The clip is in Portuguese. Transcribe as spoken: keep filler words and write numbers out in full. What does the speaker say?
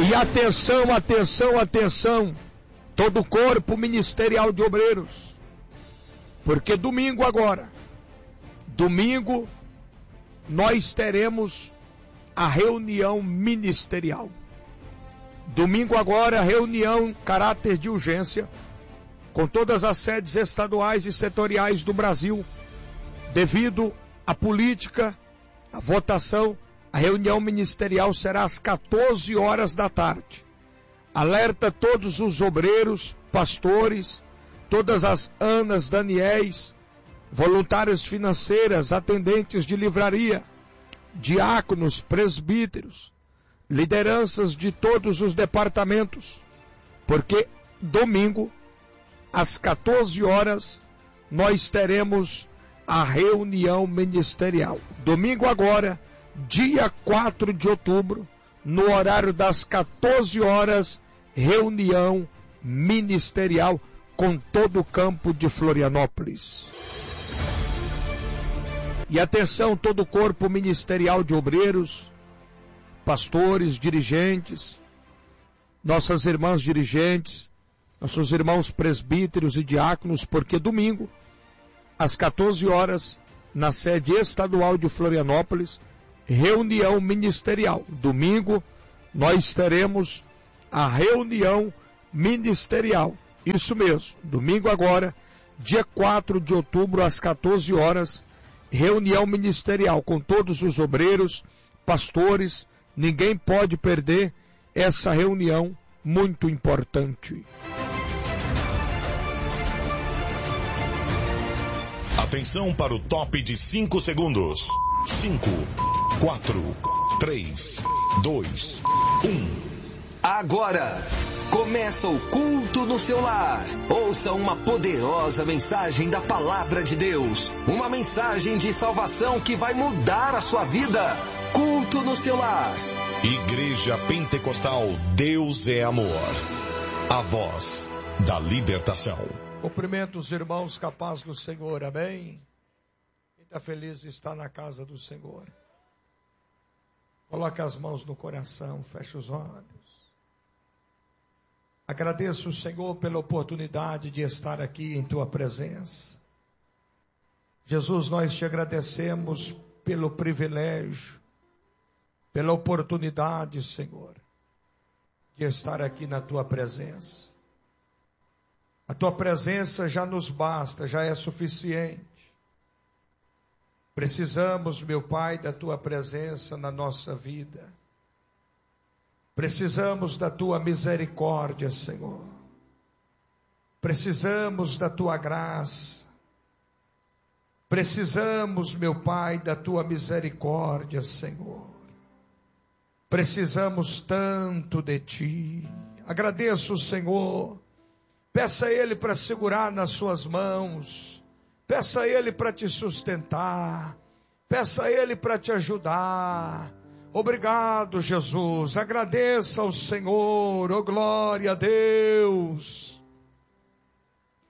E atenção, atenção, atenção, todo o corpo ministerial de obreiros, porque domingo agora, domingo, nós teremos a reunião ministerial. Domingo agora, reunião caráter de urgência, com todas as sedes estaduais e setoriais do Brasil, devido à política, à votação. A reunião ministerial será às quatorze horas da tarde. Alerta todos os obreiros, pastores, todas as Anas, Daniéis, voluntárias financeiras, atendentes de livraria, diáconos, presbíteros, lideranças de todos os departamentos, porque domingo, às quatorze horas, nós teremos a reunião ministerial. Domingo agora, dia quatro de outubro, no horário das quatorze horas, reunião ministerial com todo o campo de Florianópolis. E atenção, todo o corpo ministerial de obreiros, pastores, dirigentes, nossas irmãs dirigentes, nossos irmãos presbíteros e diáconos, porque domingo, às quatorze horas, na sede estadual de Florianópolis, reunião ministerial. Domingo, nós teremos a reunião ministerial. Isso mesmo, domingo agora, dia quatro de outubro, às quatorze horas, reunião ministerial com todos os obreiros, pastores. Ninguém pode perder essa reunião muito importante. Atenção para o top de cinco segundos. cinco, quatro, três, dois, um. Agora, começa o culto no seu lar. Ouça uma poderosa mensagem da Palavra de Deus. Uma mensagem de salvação que vai mudar a sua vida. Culto no seu lar. Igreja Pentecostal Deus é Amor. A voz da libertação. Cumprimento os irmãos capazes do Senhor, amém? Quem está feliz está na casa do Senhor. Coloque as mãos no coração, feche os olhos. Agradeço o Senhor pela oportunidade de estar aqui em Tua presença. Jesus, nós te agradecemos pelo privilégio, pela oportunidade, Senhor, de estar aqui na Tua presença. A Tua presença já nos basta, já é suficiente. Precisamos, meu Pai, da Tua presença na nossa vida. Precisamos da Tua misericórdia, Senhor. Precisamos da Tua graça. Precisamos, meu Pai, da Tua misericórdia, Senhor. Precisamos tanto de Ti. Agradeço o Senhor. Peça a Ele para segurar nas suas mãos. Peça a Ele para te sustentar. Peça a Ele para te ajudar. Obrigado, Jesus. Agradeça ao Senhor. Oh, glória a Deus.